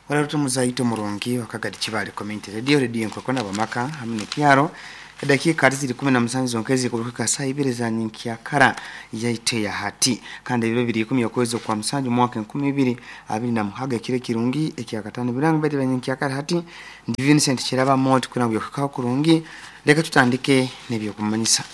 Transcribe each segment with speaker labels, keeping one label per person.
Speaker 1: wala tumuzaito murungi wakagadi kibale community radio nkokona bamaka hamne kyaro dakika ziri 17 zonkezi kuruka saa 2 za nyinkya kara yaite ya hati kandi biro biri 10 yakwezi kwa msanju mwaka 2020 kire kirungi ekyakatano birango bete nyinkya kara hati ndi Vincent Kiraba mot kuna byoka kurungi leka tutandike nebyo kumanyisa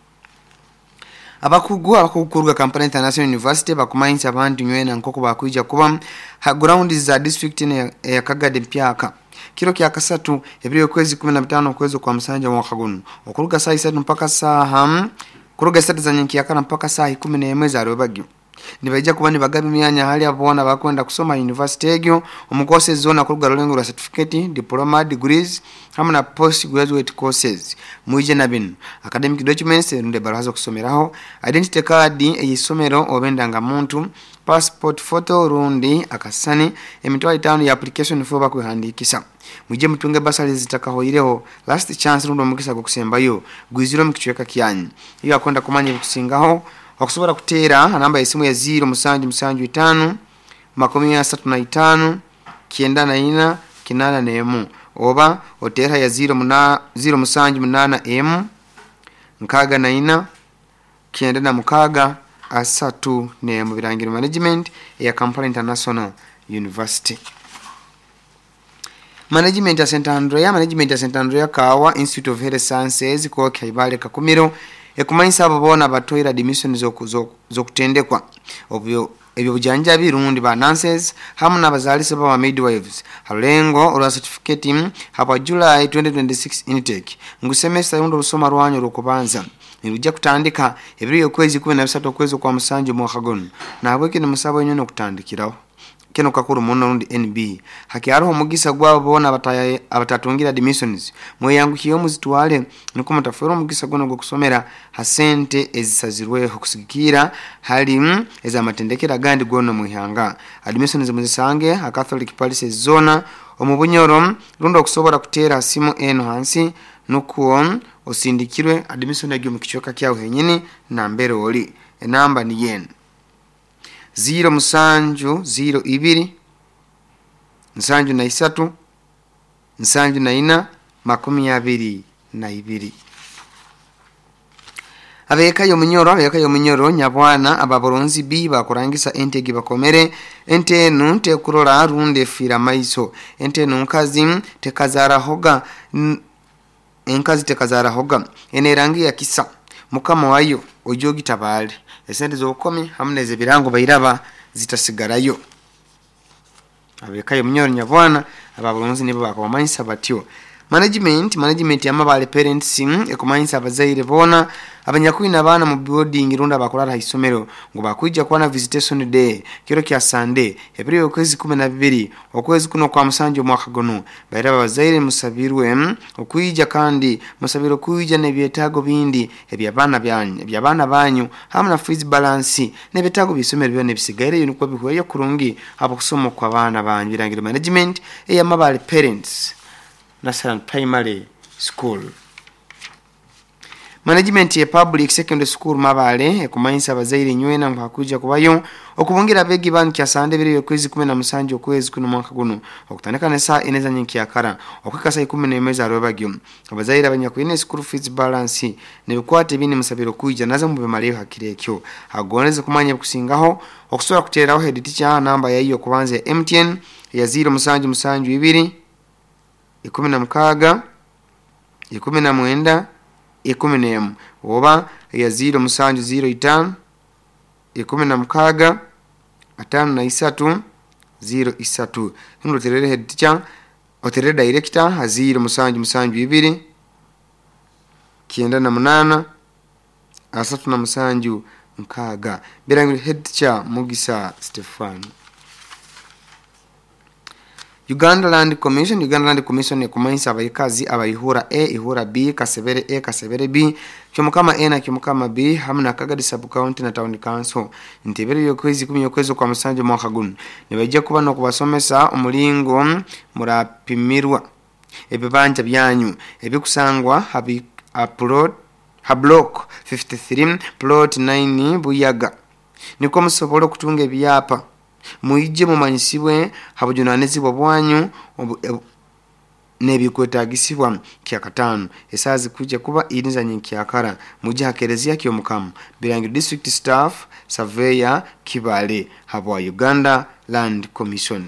Speaker 1: abakukuruga Kampala International University bakumayinza abantu nywena nkoko bakuija kuba ground za district ya Kagade mpyaka kiro kya kasatu ebiri kwezi 15 kwezi kwa msanja mwaka guno okuruga saa 3 mpaka saa kuruga 3 za nyinkya kana mpaka saa 11 za robagyo nibaija kuba nibagabi myanya hali abona bakwenda kusoma university egyo omukose zona kuruga rolengo la certificate diploma degrees hamna postgraduate courses muije na bino academic documents nde baraza kusomeraho identity card eyisomero obendanga muntu passport photo rundi akasani emitwali 5 ya application for bakwehandikisa muje mutunge basali zitakahoireho last chance rundo mukisa kusembayo gwiziro mukichweka kyanyi iyo akwenda kumanya kusingaho okusobora kutera namba esimu ya 0 musanju 5 35 kienda na ina kinana nemu oba otera ya 0 musanju 8 nkaga na ina kienda na mukaga asatu nemu birangiro management ya Kampala International University management ya St Andrea Kawa Institute of Health Sciences ko kaibale kakumiro ekumanyisa ababona batoira admission zokutendekwa ebyo bujanja birundi ba nurses hamwe n'abazalisa ba midwives halengo ola certificate hapa July 2026 intake ngusemester yundo rusoma rwanyo rukubanza nirujja kutandika ebiri kwezi 13 kwezi kwa msanju mwaka guno nabwe kino musabo nyono kutandikiraho keno kakuru muno rundi NB haki aroho mugisa gwabo bona abatatungira admissions mwe yangu kiyo muzitwale nuko mutafero mugisa gono go kusomera hasente ezisazirweho kusigikira hali eza matendekera gandi gono muhanga admissions muzisange a Catholic Palace zona omubunyoro rundo okusobora kutera simu eno hansi nuko osindikirwe admission agyo mukichoka kyawo henyini na mbere oli enamba ni yen 0 musanju 02 musanju na 3 musanju na 4 22 abeka yo munyoro nyabwana ababoronzi bi bakurangisa entegi bakomere entenu tekurora runde fira maiso entenu nkazi tekazara hoga enkazi tekazara hoga enerangi ya kisa mukama wayo ojogi tabali esente zokomi hamneze birango bayiraba zitasigarayo abeka yo munyoro nyabwana ababoronzi nibo bakomanyisa batyo management yamabale parents ekumanyisa abazaire bona abanyakwina abana mu boarding runda bakolala isomero ngo bakujja kwana visitation day kiro kya Sunday ebiri okwezi 12 okwezi kuno kwa msanjo mwaka gono bayira abazaire musabirwe okuyija kandi musabiro kuyija nebyetago bindi ebyabana banyu hamna fees balance nebyetago bisomero byone bisigaire yuko bihweyo kurungi abakusoma kwa bana banyu birangiro management eyamabale parents National Primary School management ya public secondary school mabale ekumanyisa abazaire nywena mpakuja kubayo okubungira begi ban kya Sande biri kwezi 17 kwezi kuno mwaka guno okutandika na saa ineza nyinki ya kara okukasa 10 za robagyo abazaire abanyakwine school fees balance ne bikwate bini musabiro kuija naza mu bemaliyo hakirekyo agoneze kumanya kusingaho okusora kuteraho head teacher namba ya hiyo kubanza ya MTN ya 0 musanju 2 16 19 11 oba ya 0 musanju 05 16 5 03 hundo terere head teacher otere director ha 0 musanju 2 9 asatu na musanju nkaga birangi head teacher Mugisa Stefan Uganda Land Commission ekumanyisa abayikazi abayihura ihura B kasebere B kyomukama A na kyomukama B hamna Kagadi sub county na town council ntebere yokwezi 10 kwezi kwa msanjo mwaka guno nibajja kuba no kubasomesa umulingo murapimirwa ebibanja byanyu ebikusangwa upload block 53 plot 9 Buyaga niko musobolo kutunga ebyapa muije mumanyisibwe habujunanizibwa bwanyu nebikwetagisibwa kya katano esazi kujja kuba irinza nyinkiyakara muje hakerezia kyo mukamu Birangiro District Staff Surveyor Kibale habwa Uganda Land Commission.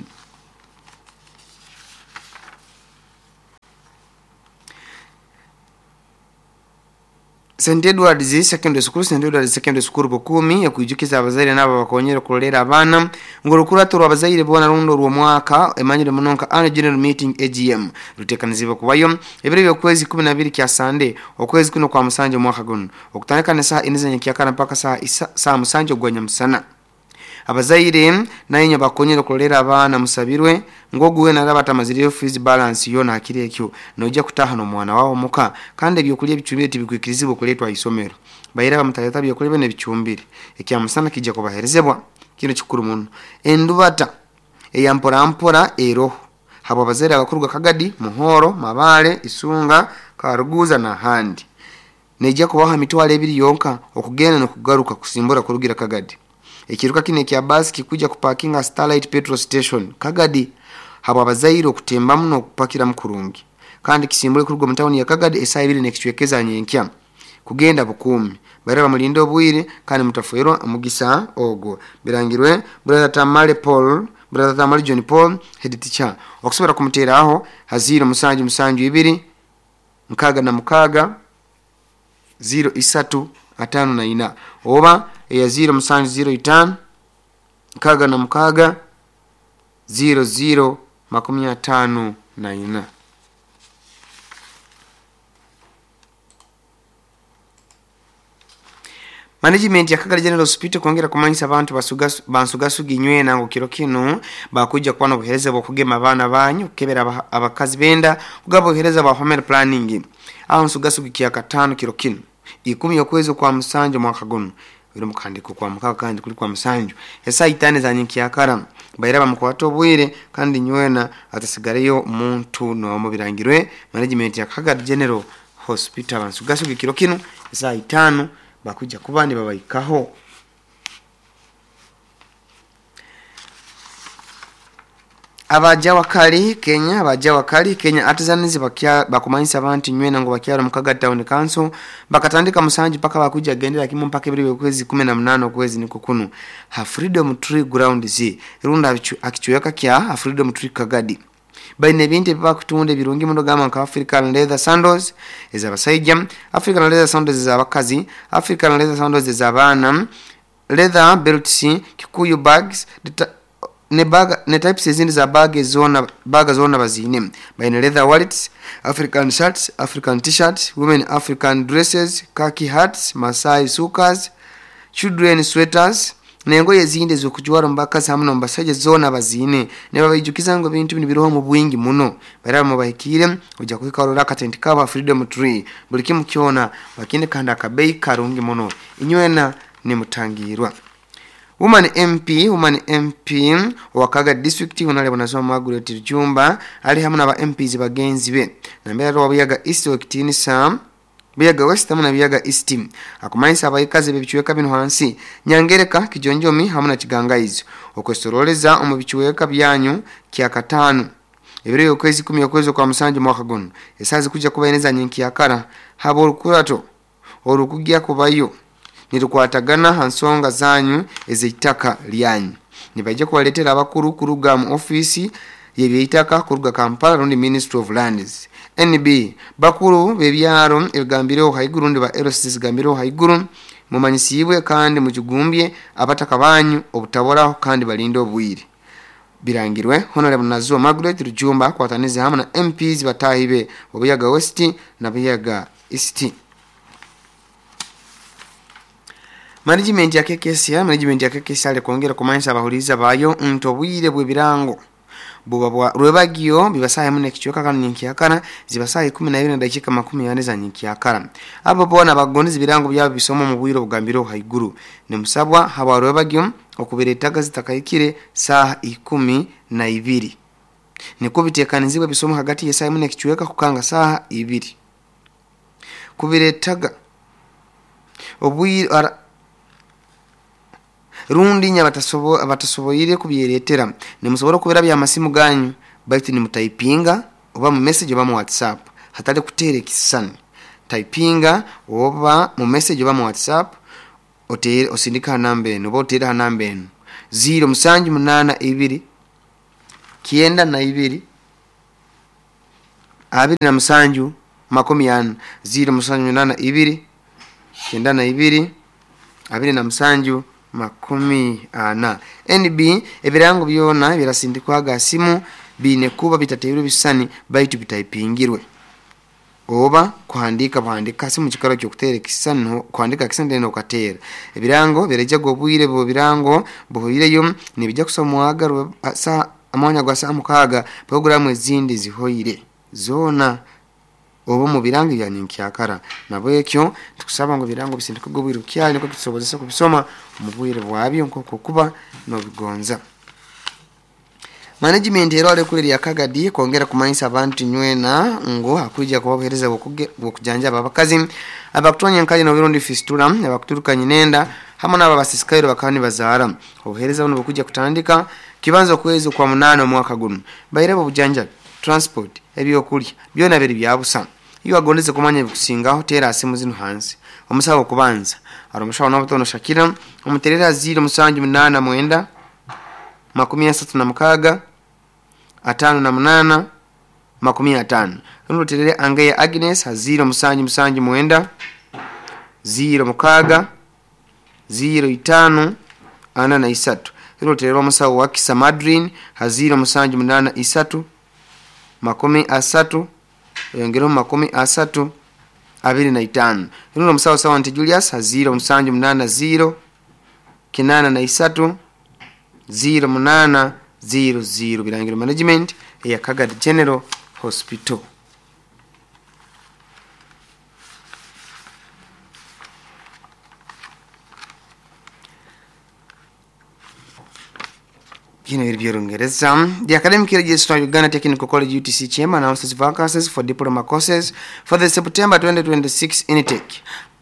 Speaker 1: St. Edward's Secondary School St. Edward's Secondary School bukumi yakujukiza abazaire nabo bakonyera kulera abana ngorukura turu abazaire bona rundo rwo mwaka emanyire munonka annual general meeting AGM rutekanizibwa kubayo ebire byokwezi 12 kya Sunday okwezi kuno kwa musanje mwaka guno okutandika ne saa iniza nyakiyakana mpaka saa musanje gwanya musana abazaire nayenye bakonyera kulera abana musabirwe ngoguwe narabata maziriyo fees balance yona akirekyo nojja kutaha no mwana wawo muka kandi ebyokulya bicumbire tibikwikirizibwa kuletwa isomero bayira bamutayata byokulya ne bicumbire ekyamusana kijja kubaherezebwa kino kikuru muno endubata eyampora eroho habo abazaire abakuruga Kagadi Muhoro Mabale Isunga Karuguza na Handi nejja kubaha mitwale ebiri yonka okugenda no kugaruka kusimbura kurugira Kagadi ekiruka kine kya basi kikuja kuparkinga Starlight Petrol Station Kagadi habo abazaire okutemba muno okupakira mukurungi kandi kisimbule kurugo mu town ya Kagadi esaa 2 nekichwekeza nyenkya kugenda bukumi baraba mulinde obwire kandi mutafuero amugisa ogo Birangirwe brother Tamale Paul brother Tamale John Paul head teacher okusubira kumutera aho haziro musanju 2 mkaga na mkaga 0354 oba eya 0 mkaga na mkaga 0054. Management ya Kagadi General Hospital kwongera kumanyisa abantu bansugasugi nywena ngo kiro kino bakujja kwana buhereza bokugema abana banyu kebera abakazi benda kugabo buhereza ba family planning aho nsugasugi kya katano kiro kino 10 yokwezi kwa musanjo mwaka guno biro mukandiko kwa mukaka kandi kuli kwa musanjo esa itane za nyinkiyakara bayiraba mukwato bwire kandi nywena atasigareyo muntu no mu Birangirwe management ya Kagadi General Hospital bansugasugi kiro kino esa itano bakujja kubani babayikaho abajawa kali Kenya artisans bakumanyisa abantu nywena ngo bakyara mu Kagadi Town Council bakatandika musanji paka bakujja gendera kimu mpaka ebiri kwezi 18 kwezi niko kuno ha Freedom Tree Ground Z irunda akichuyaka kya Freedom Tree Kagadi baine binte bakutunde birungi muno gama ka African Leather Sandals ezabasajja African Leather Sandals ezabakazi African Leather Sandals ezabana leather belts Kikuyu bags ne types ezindi za baga zona bazine baine leather wallets African shirts African t-shirts women African dresses khaki hats Masai sukas children sweaters nengo yezinde zokujwara mbakazi hamwe mbashaje zona bazine ne babijukiza ngo bintu biroho mu bwingi muno baraba mu bahikire ujya kuikarora katenti kaba Freedom Tree buliki mukiona bakine kanda kabei karungi muno inywena ni mutangirwa Woman MP wa Kagadi District unale bonasoma Margaret Jumba ali hamwe n'aba MPs bagenzi be nambera ro biyaga East Okitini Sam biyaga West hamwe na biyaga East akumanyisa abayikaze bebichweka bino hansi nyangereka kijonjomi hamwe na kigangayizo okwesoroleza omubichweka byanyu kya katano ebire yokwezi 10 yokwezi kwa musanje mwaka guno esazi kujja kubayeneza nyinkiyakara habo rukurato orukugya kubayo nirukwatagana hansonga zanyu ezitaka lyanyu nibaje kuwaletera abakuru kuruga mu office yebyitaka kuruga Kampala rundi Ministry of Lands NB bakuru bebyaro ebigambiro haiguru ndi ba LCS gambiro haiguru mumanyisibwe kandi mujigumbye abataka banyu obutaboraho kandi balinde obwire Birangirwe Honorable Nazo Margaret Rujumba kwatanize hamwe na MPs batahibe obuyaga West na buyaga East. Management ya KKC ale kongera kumanyisa abahuriza bayo ntobwire bwe birango bubabwa rwebagio bibasaye mune kichoka kana nyinkiyakara zibasaye 12 na dakika 40 za nyinkiyakara abo bona bagoniza birango byabo bisomo mu bwiro bugambiro haiguru ne musabwa haba rwebagio okubiretaga zitakayikire saa 12 niko bitekanizibwa bisomo hagati ya saa mune kichweka kukanga saa 2 kubiretaga obwiro rundi nya batasoboyire kubyeretera nimusobora kubera bya masimu ganyu baitu ni mutaipinga oba mu message oba mu WhatsApp hatali kutere kisani taipinga oba mu message oba mu WhatsApp otere osindika nambe no botera nambe 082 kienda na 2 abiri na musanju makomi yana 082 kienda na 2 abiri na musanju makomi ana NB ebirango byona birasindikwaga simu bine kuba bitateero bisani baitu bitaipingirwe oba kuhandika simu kikaro cyo kutere kisano kuhandika kisande no katera ebirango bireja gobwire bo birango bohireyo nibijja kusomwaga sa amanya gwa sa mukaga programu ezindi zihoire zona obo mu birango bya ninkyakara nabo ekyo tukusaba ngo birango bisindika gobwire kyali ko tusobozesa kubisoma mu bwire bwabyo nkoko kuba no bigonza. Management erole kuri ya Kagadi kongera kumanyisa abantu nywena ngo akujja kubahereza bokujanja abakazi abakutonya nkali no birondi fistula abakuturuka nyinenda hamwe n'aba basisikairo bakani bazara obuhereza buno bokujja kutandika kibanza kwezi kwa 8 mwaka guno bayirabo bujanja transport ebyokulya byona biri byabusa iyo agondeze kumanya bikusingaho tera asimu zino hansi omusabo kubanza aromushaho n'abutono Shakira umuterera 0 mwenda 36 atano na 8 50 nuterere Angaya Agnes 0 mwenda 0 05 ana na 3 nuterere omusawo wa Kisa Madrin 0 3 yongero 3 25 nuno musawo Sawanti Julius 0 kinana na 3 0800 Birangiro Management ya Kagadi General Hospital. Kino Birungereza. The academic registrar Uganda Technical College UTC chairman announces vacancies for diploma courses for the September 2026 intake.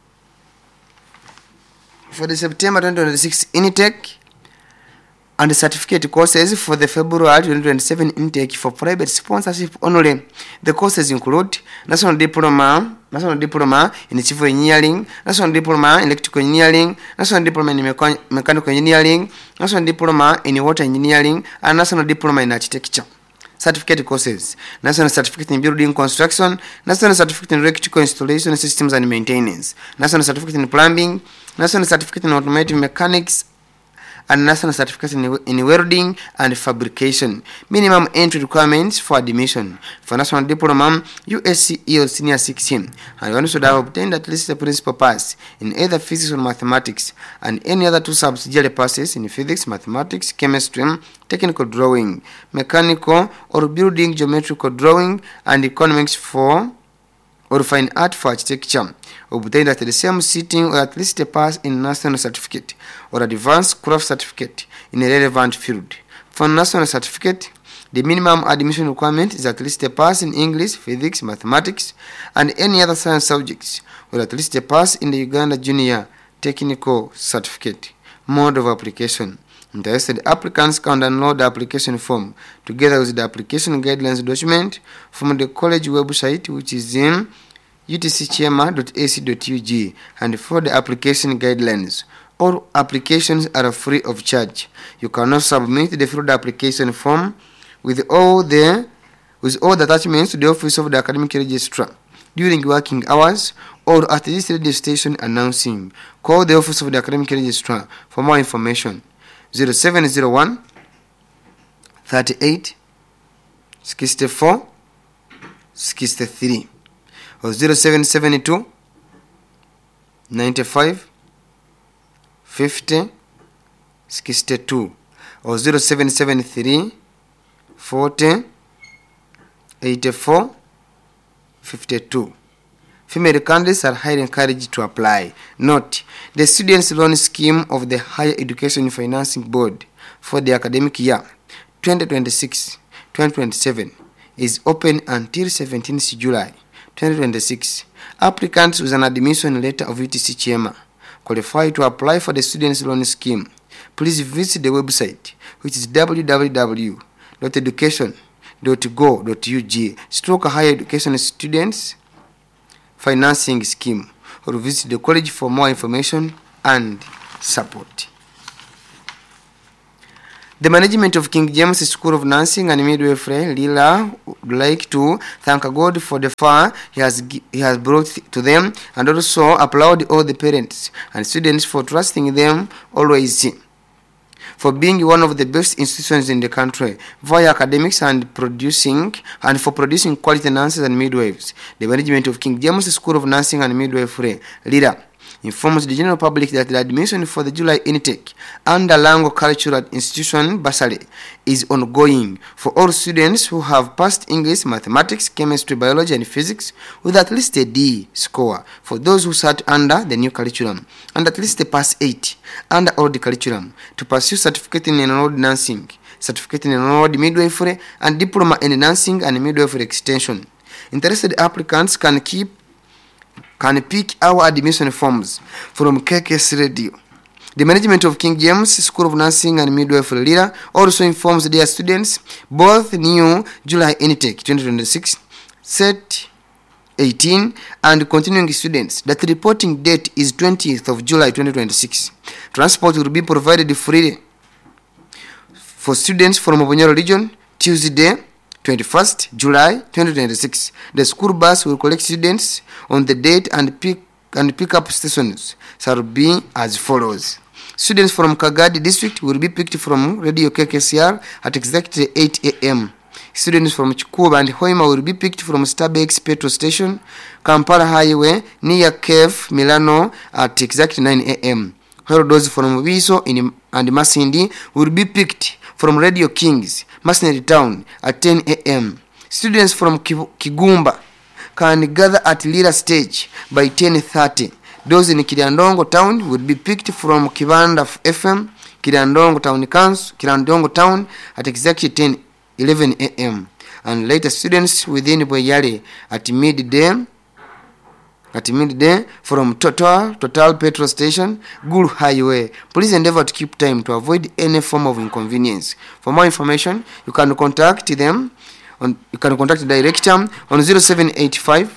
Speaker 1: For the September 2026 intake and the certificate courses for the February 2027 intake for private sponsorship only. The courses include National Diploma in Civil Engineering, National Diploma in Electrical Engineering, National Diploma in Mechanical Engineering, National Diploma in Water Engineering, and National Diploma in Architecture. Certificate courses: National Certificate in Building Construction, National Certificate in Electrical Installation Systems and Maintenance, National Certificate in Plumbing, National Certificate in Automotive Mechanics, and National Certificate in Welding and Fabrication. Minimum entry requirements for admission: for National Diploma, USCE or Senior 16, and one should have obtained at least a principal pass in either physics or mathematics, and any other 2 subsidiary passes in physics, mathematics, chemistry, technical drawing, mechanical or building geometrical drawing, and economics or fine art for architecture, obtained at the same sitting or at least a pass in national certificate or advanced craft certificate in a relevant field. For national certificate, the minimum admission requirement is at least a pass in English, physics, mathematics, and any other science subjects, or at least a pass in the Uganda Junior Technical Certificate. Mode of application: interested applicants can download the application form together with the application guidelines document from the college website, which is in utcchema.ac.ug, and follow the application guidelines. All applications are free of charge. You cannot submit the filled application form with all the attachments to the office of the academic registrar during working hours or at this radio station announcing. Call the office of the academic registrar for more information. 0701 38 64 63 or 0772 95 50 62 or 0773 40 84 52. Female candidates are highly encouraged to apply. Note: the Students' Loan Scheme of the Higher Education Financing Board for the academic year 2026-2027 is open until 17th July 2026. Applicants with an admission letter of UTC Chema qualify to apply for the Students' Loan Scheme. please visit the website, which is www.education.go.ug/higher education students financing scheme, or visit the college for more information and support. The management of King James School of Nursing and Midwifery, Lila, would like to thank God for the far he has brought to them, and also applaud all the parents and students for trusting them always, for being one of the best institutions in the country via academics and for producing quality nurses and midwives. The management of King James School of Nursing and Midwifery, Lila, informs the general public that the admission for the July intake under Lango Cultural Institution bursary is ongoing for all students who have passed English, mathematics, chemistry, biology, and physics with at least a D score, for those who sat under the new curriculum, and at least a pass 8 under old curriculum, to pursue certificate in enrolled nursing, certificate in enrolled midwifery, and diploma in nursing and midwifery extension. Interested applicants can pick our admission forms from KKS Radio. The management of King James School of Nursing and Midwifery, Lira, also informs their students, both new July intake 2026, set 18, and continuing students, that the reporting date is 20th of July 2026. Transport will be provided freely for students from Obonyoro region, Tuesday, 21st July 2026. The school bus will collect students on the date, and pick up stations shall be as follows. Students from Kagadi district will be picked from Radio KKCR at exactly 8 a.m. Students from Chikuba and Hoima will be picked from Starbucks petrol station, Kampala Highway near Cave Milano at exactly 9 a.m. While those from Wiso and Masindi will be picked from Radio Kings, Masneri Town at 10 a.m. Students from Kigumba can gather at Lira stage by 10:30. Those in Kirandongo Town will be picked from Kibanda FM, Kirandongo Town Council, Kirandongo Town at exactly 11 a.m. And later students within Boyale at midday from Total Petrol Station, Gulu Highway. Please endeavor to keep time to avoid any form of inconvenience. For more information, you can contact the director on 0785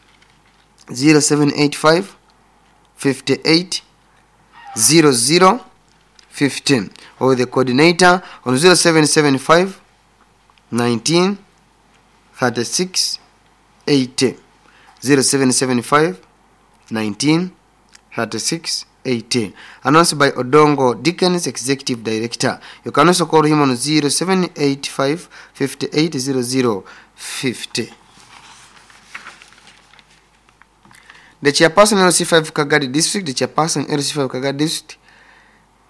Speaker 1: 58 00 15, or the coordinator on 0775 19 36 80. 0775 19 36 80. Announced by Odongo Dickens, Executive Director. You can also call him on 0785 58 00 50. The chairperson LC5 Kagadi District, the chairperson LC5 Kagadi District,